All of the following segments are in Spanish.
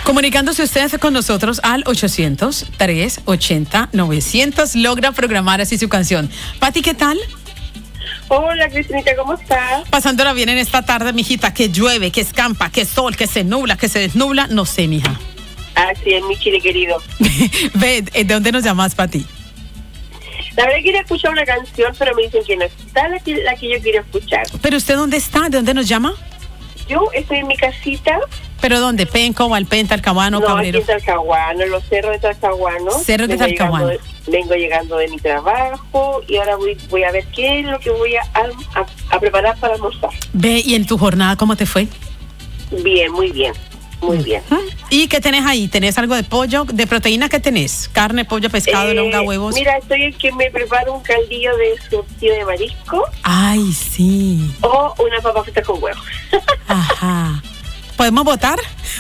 Comunicándose usted con nosotros al 800-380-900. Logra programar así su canción. Pati, ¿qué tal? Hola, Cristinita, ¿cómo estás? Pasándola bien en esta tarde, mijita, que llueve, que escampa, que sol, que se nubla, que se desnubla. No sé, mija. Así es, mi chile querido. Ve, ¿de dónde nos llamas, Pati? La verdad quería escuchar una canción, pero me dicen que no está la que yo quiero escuchar. ¿Pero usted dónde está? ¿De dónde nos llama? Yo estoy en mi casita. ¿Pero dónde? ¿Penco, Valpen, Talcahuano, No, Cabrero? aquí en Talcahuano, los cerros de Talcahuano. Cerros de Talcahuano. Vengo llegando de mi trabajo y ahora voy a ver qué es lo que voy a preparar para almorzar. Ve, ¿y en tu jornada cómo te fue? Bien, muy bien. Muy bien. ¿Y qué tenés ahí? ¿Tenés algo de pollo? ¿De proteína qué tenés? ¿Carne, pollo, pescado, longa, huevos? Mira, estoy en que me preparo un caldillo de surtido de marisco. Ay, sí. O una papa frita con huevos. Ajá. ¿Podemos votar?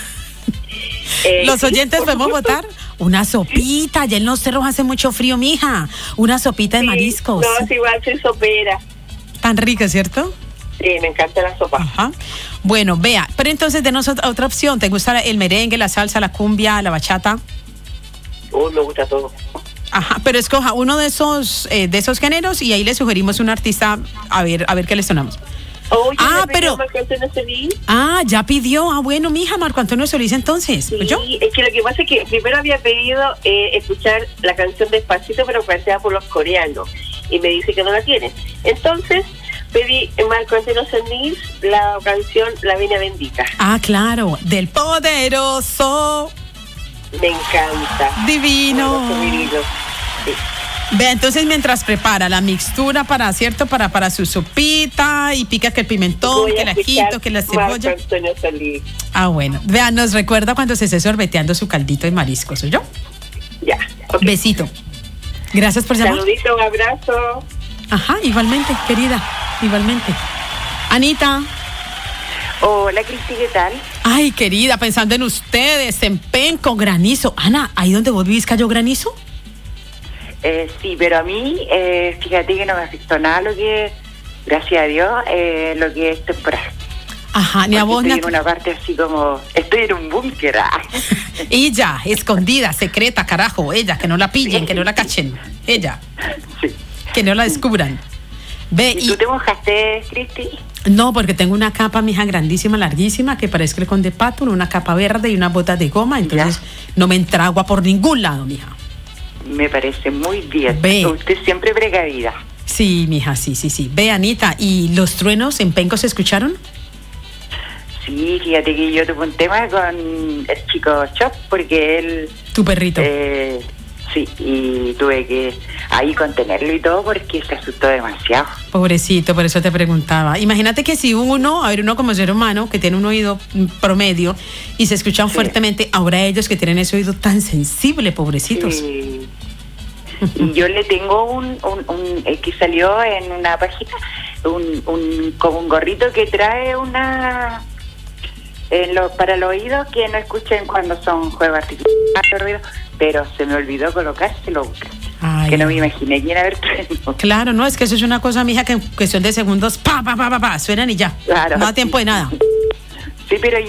Los oyentes, ¿podemos votar? Una sopita. Allá en los cerros hace mucho frío, mija. Una sopita de mariscos. No, es igual, soy sopera. Tan rica, ¿cierto? Sí, me encanta la sopa. Ajá. Bueno, vea, pero entonces denos otra opción. ¿Te gusta el merengue, la salsa, la cumbia, la bachata? Me gusta todo. Ajá, pero escoja uno de esos géneros y ahí le sugerimos un artista a ver qué le sonamos. Oye, pero Marco Antonio Solís. ya pidió. Bueno, mija, Marco Antonio Solís entonces. Sí, ¿yo? es que lo que pasa es que primero había pedido escuchar la canción Despacito, pero planteada por los coreanos. Y me dice que no la tiene. Entonces pedí Marco Antonio Solís la canción La Venia Bendita. Claro, del poderoso. Me encanta. Divino. Sí. Vea, entonces mientras prepara la mixtura para su sopita y pica que el pimentón, que el ajito, que la cebolla. Marco Antonio Solís. Bueno. Vea, nos recuerda cuando se esté sorbeteando su caldito de mariscos, ¿oyó? Ya. Okay. Besito. Gracias por llamar. Saludito, un abrazo. Ajá, igualmente, querida. Igualmente. Anita. Hola, Cristi, ¿qué tal? Ay, querida, pensando en ustedes, en Penco, granizo. Ana, ¿ahí donde vos vivís cayó granizo? Sí, pero a mí, fíjate que no me afectó nada lo que, gracias a Dios, lo que es temporal. Ajá, ni a vos ni a... Estoy en una parte así como, estoy en un búnker. Ella, escondida, secreta, carajo, ella, que no la pillen, que no la cachen, ella. Sí. Que no la descubran. Ve, ¿Y tú te mojaste, Cristi? No, porque tengo una capa, mija, grandísima, larguísima, que parece el conde Pato, una capa verde y unas botas de goma, entonces no me entra agua por ningún lado, mija. Me parece muy bien. Ve. Usted siempre precavida. Sí, mija, sí. Ve, Anita, ¿y los truenos en Penco se escucharon? Sí, fíjate que yo tuve un tema con el chico Chop, porque él... Tu perrito. Sí, y tuve que ahí contenerlo y todo porque se asustó demasiado. Pobrecito, por eso te preguntaba. Imagínate que si uno como ser humano, que tiene un oído promedio y se escuchan fuertemente, ahora ellos que tienen ese oído tan sensible, pobrecitos. Sí. Y yo le tengo que salió en una página, como un gorrito que trae para los oídos que no escuchen cuando son juegos artificiales, pero se me olvidó colocárselo. Que no me imaginé quién haber traído. Claro, no, es que eso es una cosa, mija, que en cuestión de segundos, suenan y ya. Claro. No da tiempo de nada. Sí, pero